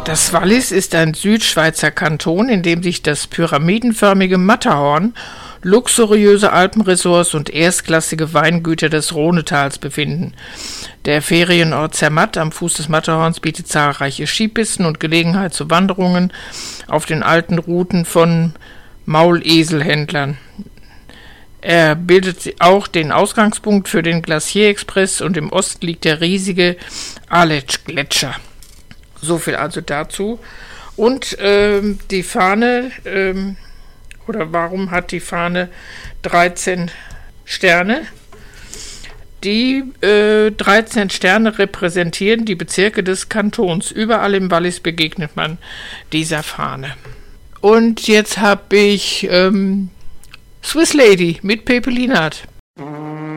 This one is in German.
Das Wallis ist ein Südschweizer Kanton, in dem sich das pyramidenförmige Matterhorn, luxuriöse Alpenresorts und erstklassige Weingüter des Rhonetals befinden. Der Ferienort Zermatt am Fuß des Matterhorns bietet zahlreiche Skipisten und Gelegenheit zu Wanderungen auf den alten Routen von Mauleselhändlern. Er bildet auch den Ausgangspunkt für den Glacier-Express und im Osten liegt der riesige Aletsch-Gletscher. So viel also dazu. Und die Fahne, oder warum hat die Fahne 13 Sterne? Die 13 Sterne repräsentieren die Bezirke des Kantons. Überall im Wallis begegnet man dieser Fahne. Und jetzt habe ich Swiss Lady mit Pepe Lienhardt.